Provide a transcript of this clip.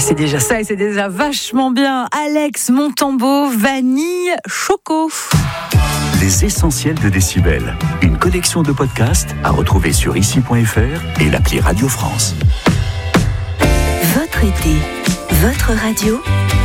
C'est déjà ça et c'est déjà vachement bien. Alex Montambeau, vanille, choco. Les essentiels de Décibel. Une collection de podcasts à retrouver sur ici.fr et l'appli Radio France. Votre été, votre radio,